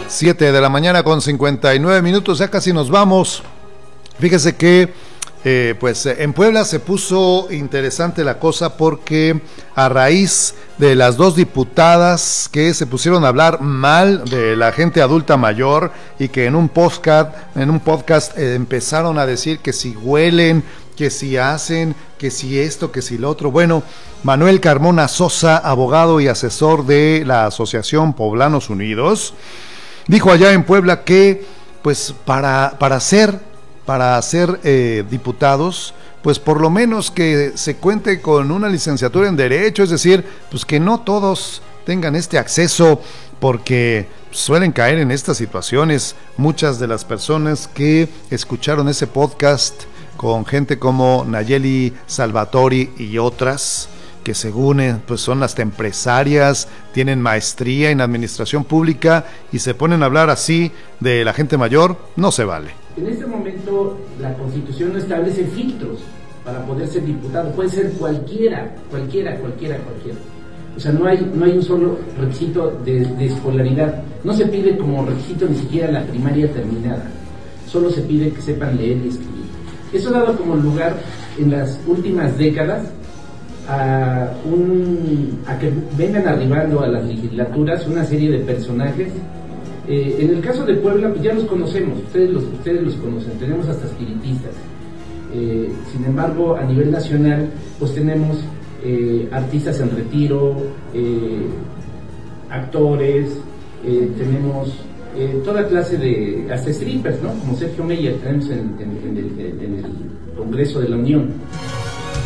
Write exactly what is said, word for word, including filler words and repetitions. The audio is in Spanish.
siete de la mañana con cincuenta y nueve minutos, ya casi nos vamos. Fíjese que eh, pues en Puebla se puso interesante la cosa porque a raíz de las dos diputadas que se pusieron a hablar mal de la gente adulta mayor y que en un podcast, en un podcast eh, empezaron a decir que si huelen, que si hacen, que si esto, que si lo otro. Bueno, Manuel Carmona Sosa, abogado y asesor de la Asociación Poblanos Unidos, dijo allá en Puebla que pues para, para ser, para ser eh, diputados, pues por lo menos que se cuente con una licenciatura en Derecho, es decir, pues que no todos tengan este acceso, porque suelen caer en estas situaciones muchas de las personas que escucharon ese podcast con gente como Nayeli Salvatori y otras, que según pues son hasta empresarias, tienen maestría en administración pública y se ponen a hablar así de la gente mayor. No se vale. En este momento la Constitución no establece filtros para poder ser diputado. Puede ser cualquiera, cualquiera, cualquiera, cualquiera. O sea, no hay, no hay un solo requisito de, de escolaridad. No se pide como requisito ni siquiera la primaria terminada. Solo se pide que sepan leer y escribir. Eso ha dado como lugar en las últimas décadas a, un, a que vengan arribando a las legislaturas una serie de personajes. Eh, en el caso de Puebla, pues ya los conocemos, ustedes los, ustedes los conocen, tenemos hasta espiritistas. Eh, sin embargo, a nivel nacional, pues tenemos eh, artistas en retiro, eh, actores, eh, tenemos eh, toda clase de, hasta strippers, ¿no? Como Sergio Meyer tenemos en, en, en, el, en el Congreso de la Unión.